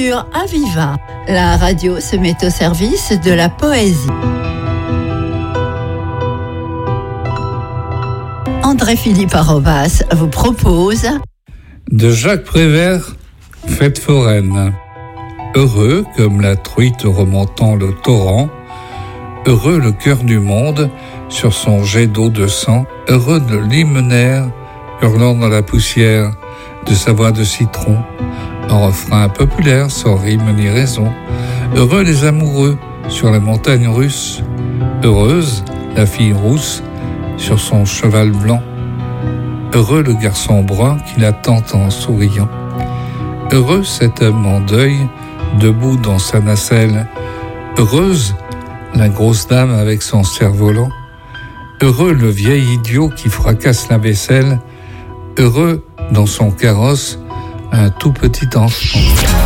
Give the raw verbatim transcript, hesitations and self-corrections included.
sur Aviva. La radio se met au service de la poésie. André-Philippe Arobas vous propose de Jacques Prévert, Fête foraine. Heureux comme la truite remontant le torrent, heureux le cœur du monde sur son jet d'eau de sang, heureux de l'hymenaire hurlant dans la poussière de sa voix de citron, en refrain populaire sans rime ni raison. Heureux les amoureux sur la montagne russe, heureuse la fille rousse sur son cheval blanc, heureux le garçon brun qui l'attend en souriant, heureux cet homme en deuil debout dans sa nacelle, heureuse la grosse dame avec son cerf-volant, heureux le vieil idiot qui fracasse la vaisselle, heureux dans son carrosse un tout petit enfant.